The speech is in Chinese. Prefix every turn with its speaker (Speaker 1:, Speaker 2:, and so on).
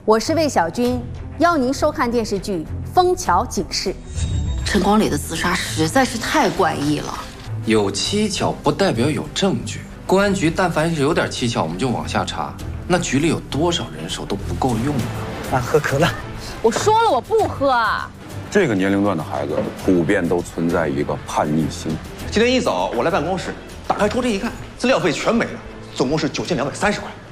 Speaker 1: 我是魏小军，邀您收看电视剧《枫桥警事》。
Speaker 2: 陈光磊的自杀实在是太怪异了。
Speaker 3: 有蹊跷不代表有证据，公安局但凡是有点蹊跷，我们就往下查。那局里有多少人手都不够用啊！
Speaker 4: 喝可乐。
Speaker 1: 我说了我不喝啊。
Speaker 5: 这个年龄段的孩子普遍都存在一个叛逆心。
Speaker 6: 今天一早我来办公室，打开抽屉一看，资料费全没了，总共是9230块。